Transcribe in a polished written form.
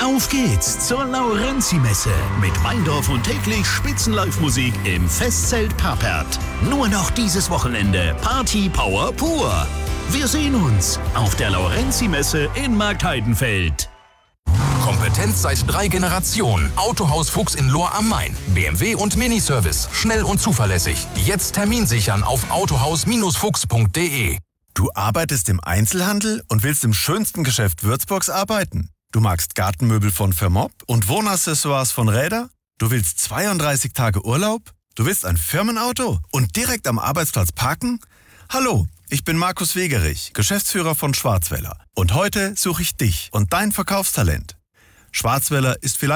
Auf geht's zur Laurenzi-Messe mit Weindorf und täglich Spitzenlive-Musik im Festzelt Papert. Nur noch dieses Wochenende Party Power pur. Wir sehen uns auf der Laurenzi-Messe in Marktheidenfeld. Kompetenz seit 3 Generationen. Autohaus Fuchs in Lohr am Main. BMW und Miniservice. Schnell und zuverlässig. Jetzt Termin sichern auf autohaus-fuchs.de. Du arbeitest im Einzelhandel und willst im schönsten Geschäft Würzburgs arbeiten? Du magst Gartenmöbel von Vermob und Wohnaccessoires von Räder? Du willst 32 Tage Urlaub? Du willst ein Firmenauto und direkt am Arbeitsplatz parken? Hallo, ich bin Markus Wegerich, Geschäftsführer von Schwarzwälder. Und heute suche ich dich und dein Verkaufstalent. Schwarzwälder ist vielleicht